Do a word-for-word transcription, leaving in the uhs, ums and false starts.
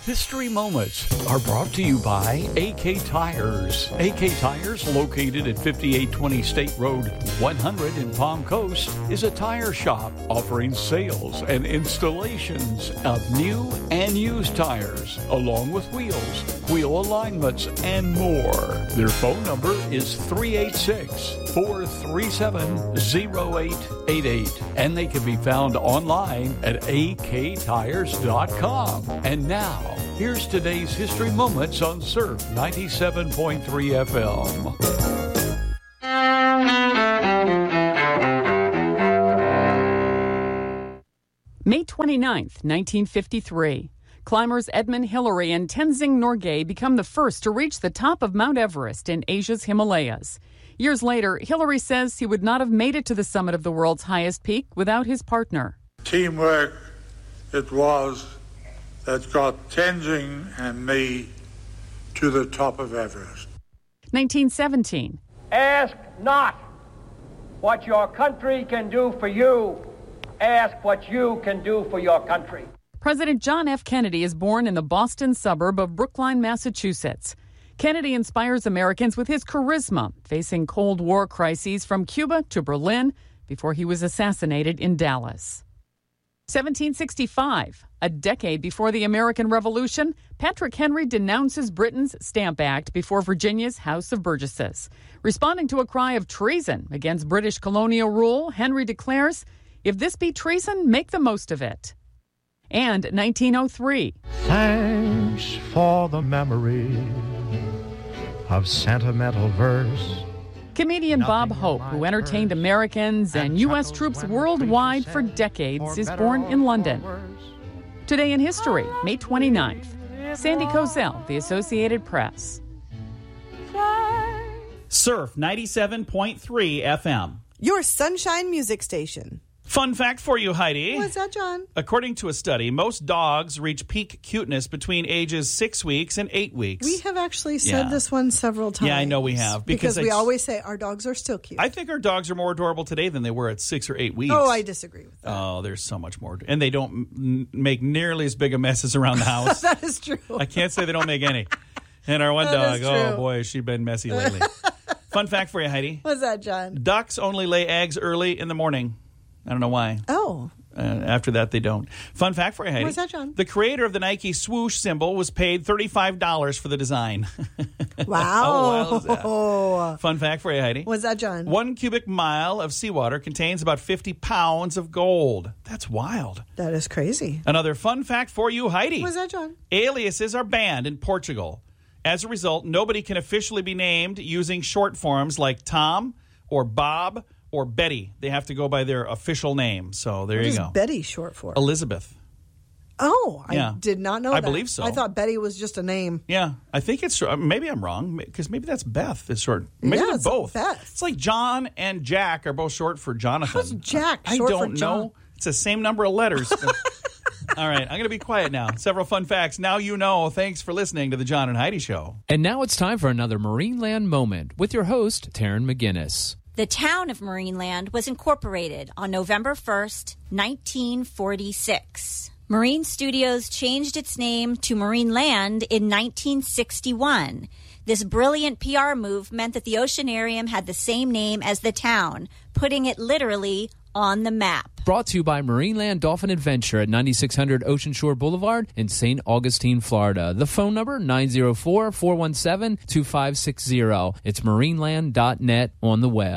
History Moments are brought to you by A K Tires. A K Tires, located at fifty-eight twenty State Road one hundred in Palm Coast, is a tire shop offering sales and installations of new and used tires, along with wheels, wheel alignments, and more. Their phone number is three eight six, four three seven, zero eight eight eight, and they can be found online at a k tires dot com. And now, here's today's History Moments on Surf ninety-seven point three F M. May twenty-ninth, nineteen fifty-three. Climbers Edmund Hillary and Tenzing Norgay become the first to reach the top of Mount Everest in Asia's Himalayas. Years later, Hillary says he would not have made it to the summit of the world's highest peak without his partner. Teamwork it was that got Tenzing and me to the top of Everest. nineteen seventeen. Ask not what your country can do for you. Ask what you can do for your country. President John F. Kennedy is born in the Boston suburb of Brookline, Massachusetts. Kennedy inspires Americans with his charisma, facing Cold War crises from Cuba to Berlin before he was assassinated in Dallas. seventeen sixty-five, a decade before the American Revolution, Patrick Henry denounces Britain's Stamp Act before Virginia's House of Burgesses. Responding to a cry of treason against British colonial rule, Henry declares, "If this be treason, make the most of it." And nineteen oh three. Thanks for the memory of sentimental verse. Comedian Bob Hope, who entertained Americans and U S troops worldwide for decades, is born in London. Today in history, May twenty-ninth. Sandy Kozel, The Associated Press. Surf ninety-seven point three F M. Your sunshine music station. Fun fact for you, Heidi. What's that, John? According to a study, most dogs reach peak cuteness between ages six weeks and eight weeks. We have actually said Yeah. this one several times. Yeah, I know we have. Because, Because we I- always say our dogs are still cute. I think our dogs are more adorable today than they were at six or eight weeks. oh, I disagree with that. Oh, there's so much more. And they don't m- make nearly as big a messes around the house. That is true. I can't say they don't make any. And our one That dog, is oh true. boy, has she been messy lately. Fun fact for you, Heidi. What's that, John? Ducks only lay eggs early in the morning. I don't know why. Oh. Uh, after that, they don't. Fun fact for you, Heidi. What's that, John? The creator of the Nike swoosh symbol was paid thirty-five dollars for the design. Wow. How wild is that? Fun fact for you, Heidi. What's that, John? One cubic mile of seawater contains about fifty pounds of gold. That's wild. That is crazy. Another fun fact for you, Heidi. What's that, John? Aliases are banned in Portugal. As a result, nobody can officially be named using short forms like Tom or Bob or Betty. They have to go by their official name. So there What you is go. Betty short for? Elizabeth. Oh, Yeah. I did not know I that. believe so. I thought Betty was just a name. Yeah, I think it's short. Maybe I'm wrong because maybe that's Beth is short. Maybe Yeah, they're it's both. Beth. It's like John and Jack are both short for Jonathan. How's Jack I short don't for John? know. It's the same number of letters. All right, I'm going to be quiet now. Several fun facts. Now you know. Thanks for listening to the John and Heidi Show. And now it's time for another Marineland Moment with your host, Taryn McGinnis. The town of Marineland was incorporated on November first, nineteen forty-six. Marine Studios changed its name to Marineland in nineteen sixty-one. This brilliant P R move meant that the Oceanarium had the same name as the town, putting it literally on the map. Brought to you by Marineland Dolphin Adventure at ninety-six hundred Ocean Shore Boulevard in Saint Augustine, Florida. The phone number, nine oh four, four one seven, two five six zero. It's marineland dot net on the web.